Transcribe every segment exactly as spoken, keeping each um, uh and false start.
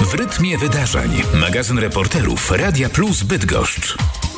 W rytmie wydarzeń. Magazyn reporterów Radia Plus Bydgoszcz.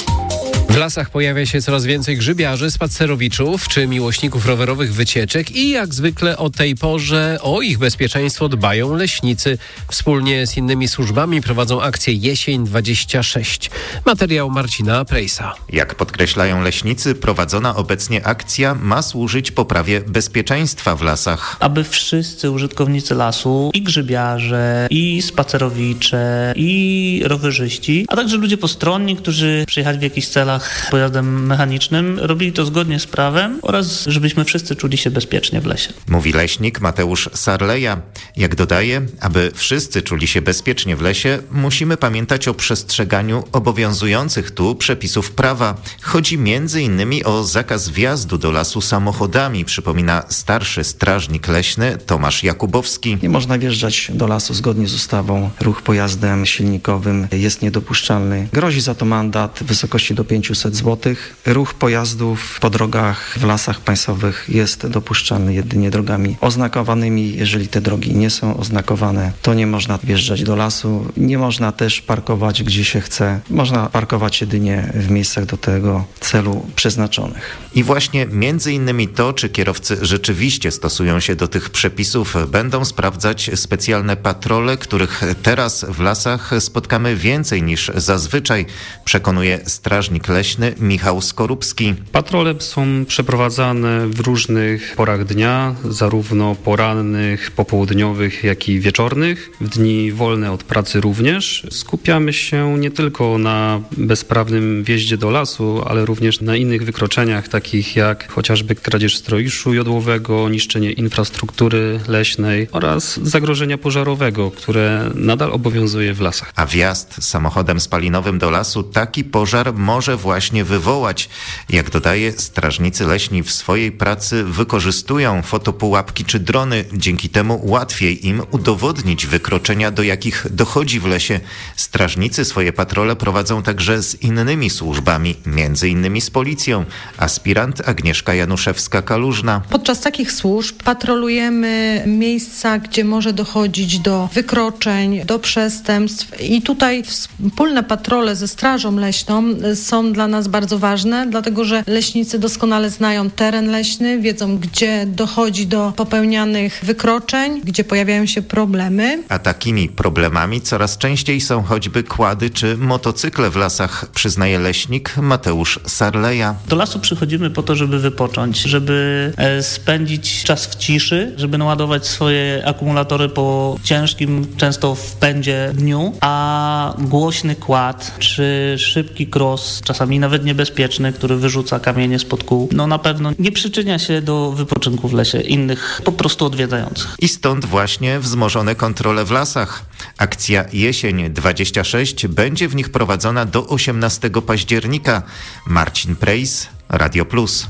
W lasach pojawia się coraz więcej grzybiarzy, spacerowiczów czy miłośników rowerowych wycieczek i jak zwykle o tej porze o ich bezpieczeństwo dbają leśnicy. Wspólnie z innymi służbami prowadzą akcję Jesień dwadzieścia sześć. Materiał Marcina Prejsa. Jak podkreślają leśnicy, prowadzona obecnie akcja ma służyć poprawie bezpieczeństwa w lasach. Aby wszyscy użytkownicy lasu, i grzybiarze, i spacerowicze, i rowerzyści, a także ludzie postronni, którzy przyjechali w jakichś celach pojazdem mechanicznym, robili to zgodnie z prawem oraz żebyśmy wszyscy czuli się bezpiecznie w lesie. Mówi leśnik Mateusz Sarleja. Jak dodaje, aby wszyscy czuli się bezpiecznie w lesie, musimy pamiętać o przestrzeganiu obowiązujących tu przepisów prawa. Chodzi między innymi o zakaz wjazdu do lasu samochodami, przypomina starszy strażnik leśny Tomasz Jakubowski. Nie można wjeżdżać do lasu zgodnie z ustawą. Ruch pojazdem silnikowym jest niedopuszczalny. Grozi za to mandat w wysokości do pięciuset złotych. Ruch pojazdów po drogach w lasach państwowych jest dopuszczalny jedynie drogami oznakowanymi. Jeżeli te drogi nie są oznakowane, to nie można wjeżdżać do lasu. Nie można też parkować gdzie się chce. Można parkować jedynie w miejscach do tego celu przeznaczonych. I właśnie między innymi to, czy kierowcy rzeczywiście stosują się do tych przepisów, będą sprawdzać specjalne patrole, których teraz w lasach spotkamy więcej niż zazwyczaj, przekonuje strażnik leśny Michał Skorupski. Patrole są przeprowadzane w różnych porach dnia, zarówno porannych, popołudniowych, jak i wieczornych. W dni wolne od pracy również. Skupiamy się nie tylko na bezprawnym wjeździe do lasu, ale również na innych wykroczeniach, takich jak chociażby kradzież strojiszu jodłowego, niszczenie infrastruktury leśnej oraz zagrożenia pożarowego, które nadal obowiązuje w lasach. A wjazd samochodem spalinowym do lasu taki pożar może właśnie wywołać. Jak dodaje, strażnicy leśni w swojej pracy wykorzystują fotopułapki czy drony. Dzięki temu łatwiej im udowodnić wykroczenia, do jakich dochodzi w lesie. Strażnicy swoje patrole prowadzą także z innymi służbami, między innymi z policją. Aspirant Agnieszka Januszewska-Kalużna. Podczas takich służb patrolujemy miejsca, gdzie może dochodzić do wykroczeń, do przestępstw i tutaj wspólne patrole ze Strażą Leśną są dla nas bardzo ważne, dlatego że leśnicy doskonale znają teren leśny, wiedzą, gdzie dochodzi do popełnianych wykroczeń, gdzie pojawiają się problemy. A takimi problemami coraz częściej są choćby kłady czy motocykle w lasach, przyznaje leśnik Mateusz Sarleja. Do lasu przychodzimy po to, żeby wypocząć, żeby spędzić czas w ciszy, żeby naładować swoje akumulatory po ciężkim, często w pędzie dniu, a głośny kład czy szybki cross, czasami nawet niebezpieczny, który wyrzuca kamienie spod kół, no na pewno nie przyczynia się do wypoczynku w lesie innych po prostu odwiedzających. I stąd właśnie wzmożone kontrole w lasach. Akcja Jesień dwadzieścia sześć będzie w nich prowadzona do osiemnastego października. Marcin Prejs, Radio Plus.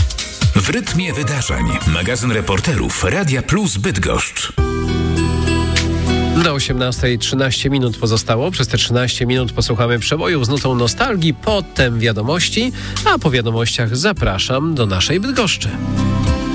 W rytmie wydarzeń. Magazyn reporterów Radia Plus Bydgoszcz. Do osiemnastej trzynaście minut pozostało. Przez te trzynaście minut posłuchamy przebojów z nutą nostalgii, potem wiadomości, a po wiadomościach zapraszam do naszej Bydgoszczy.